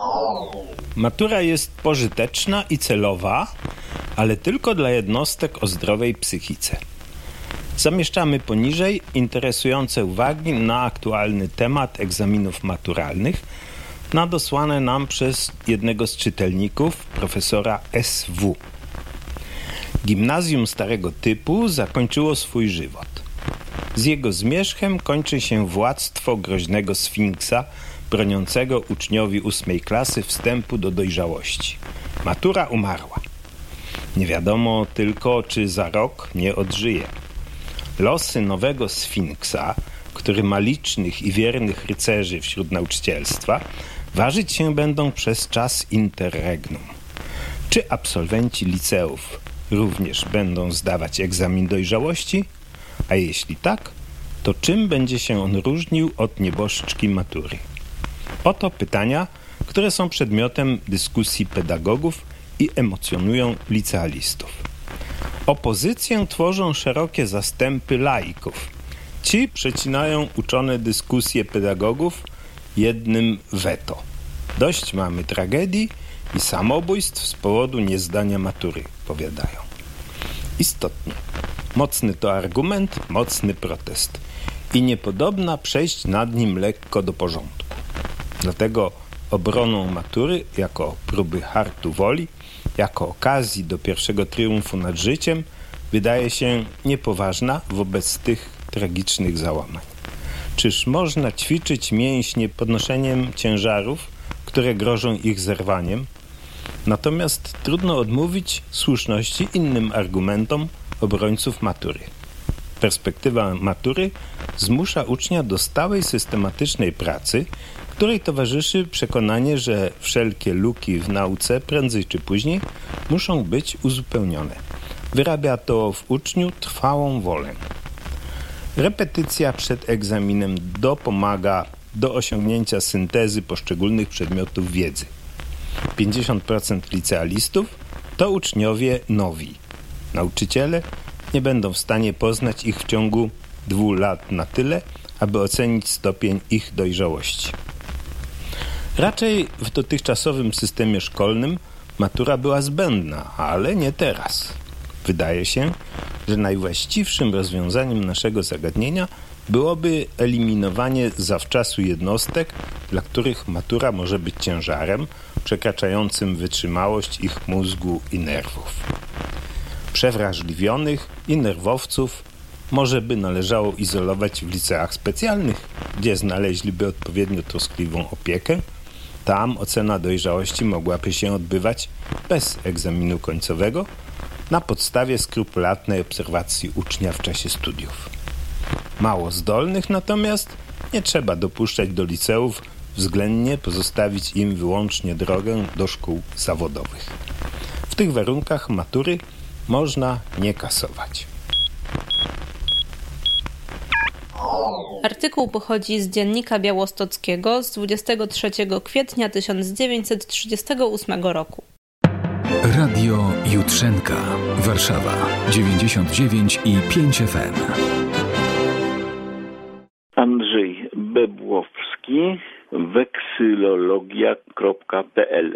Matura jest pożyteczna i celowa, ale tylko dla jednostek o zdrowej psychice. Zamieszczamy poniżej interesujące uwagi na aktualny temat egzaminów maturalnych, nadesłane nam przez jednego z czytelników, profesora S.W. Gimnazjum starego typu zakończyło swój żywot. Z jego zmierzchem kończy się władztwo groźnego sfinksa, broniącego uczniowi 8 klasy wstępu do dojrzałości. Matura umarła. Nie wiadomo tylko, czy za rok nie odżyje. Losy nowego sfinksa, który ma licznych i wiernych rycerzy wśród nauczycielstwa, ważyć się będą przez czas interregnum. Czy absolwenci liceów również będą zdawać egzamin dojrzałości? A jeśli tak, to czym będzie się on różnił od nieboszczki matury? Oto pytania, które są przedmiotem dyskusji pedagogów i emocjonują licealistów. Opozycję tworzą szerokie zastępy laików. Ci przecinają uczone dyskusje pedagogów jednym weto. Dość mamy tragedii i samobójstw z powodu niezdania matury, powiadają. Istotnie, mocny to argument, mocny protest i niepodobna przejść nad nim lekko do porządku. Dlatego obroną matury jako próby hartu woli, jako okazji do pierwszego triumfu nad życiem wydaje się niepoważna wobec tych tragicznych załamań. Czyż można ćwiczyć mięśnie podnoszeniem ciężarów, które grożą ich zerwaniem? Natomiast trudno odmówić słuszności innym argumentom obrońców matury. Perspektywa matury zmusza ucznia do stałej, systematycznej pracy, której towarzyszy przekonanie, że wszelkie luki w nauce prędzej czy później muszą być uzupełnione. Wyrabia to w uczniu trwałą wolę. Repetycja przed egzaminem dopomaga do osiągnięcia syntezy poszczególnych przedmiotów wiedzy. 50% licealistów to uczniowie nowi. Nauczyciele nie będą w stanie poznać ich w ciągu 2 lat na tyle, aby ocenić stopień ich dojrzałości. Raczej w dotychczasowym systemie szkolnym matura była zbędna, ale nie teraz. Wydaje się, że najwłaściwszym rozwiązaniem naszego zagadnienia byłoby eliminowanie zawczasu jednostek, dla których matura może być ciężarem przekraczającym wytrzymałość ich mózgu i nerwów. Przewrażliwionych i nerwowców może by należało izolować w liceach specjalnych, gdzie znaleźliby odpowiednio troskliwą opiekę. Tam ocena dojrzałości mogłaby się odbywać bez egzaminu końcowego, na podstawie skrupulatnej obserwacji ucznia w czasie studiów. Mało zdolnych natomiast nie trzeba dopuszczać do liceów, względnie pozostawić im wyłącznie drogę do szkół zawodowych. W tych warunkach matury można nie kasować. Artykuł pochodzi z Dziennika Białostockiego z 23 kwietnia 1938 roku. Radio Jutrzenka, Warszawa 99,5 FM. Andrzej Bebłowski, weksylologia.pl.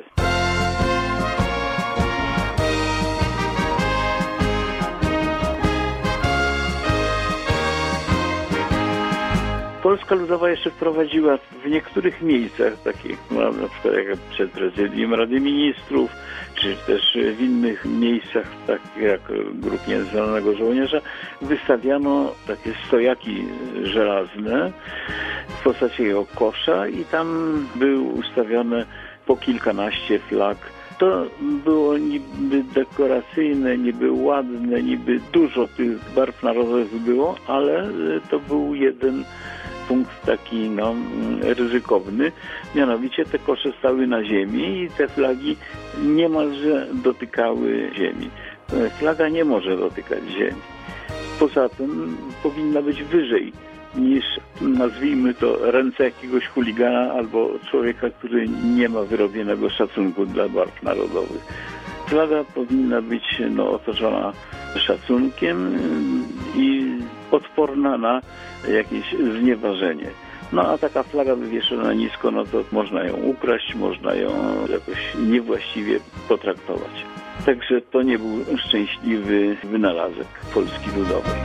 Polska Ludowa jeszcze wprowadziła w niektórych miejscach, takich na przykład jak przed prezydium Rady Ministrów, czy też w innych miejscach, takich jak Grób Nieznanego Żołnierza, wystawiano takie stojaki żelazne w postaci jego kosza i tam były ustawione po kilkanaście flag. To było niby dekoracyjne, niby ładne, niby dużo tych barw narodowych było, ale to był jeden punkt taki ryzykowny, mianowicie te kosze stały na ziemi i te flagi niemalże dotykały ziemi. Flaga nie może dotykać ziemi. Poza tym powinna być wyżej niż, nazwijmy to, ręce jakiegoś chuligana albo człowieka, który nie ma wyrobionego szacunku dla barw narodowych. Flaga powinna być otoczona szacunkiem i odporna na jakieś znieważenie. No a taka flaga wywieszona nisko, no to można ją ukraść, można ją jakoś niewłaściwie potraktować. Także to nie był szczęśliwy wynalazek Polski Ludowej.